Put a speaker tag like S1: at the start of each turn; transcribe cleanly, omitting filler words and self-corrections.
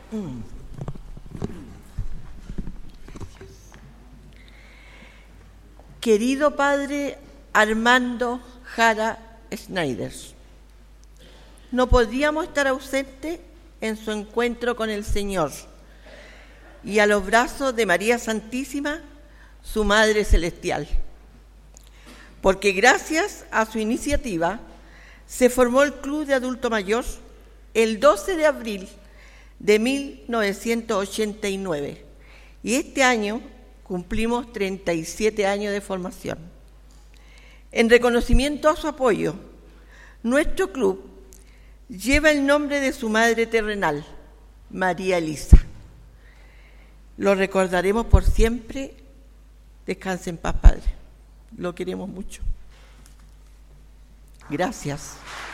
S1: Querido Padre Armando Jara Schneider, no podríamos estar ausentes en su encuentro con el Señor y a los brazos de María Santísima, su Madre Celestial, porque gracias a su iniciativa se formó el Club de Adulto Mayor el 12 de abril de 1989 y este año cumplimos 37 años de formación. En reconocimiento a su apoyo, nuestro club lleva el nombre de su madre terrenal, María Elisa. Lo recordaremos por siempre. Descanse en paz, Padre. Lo queremos mucho. Gracias.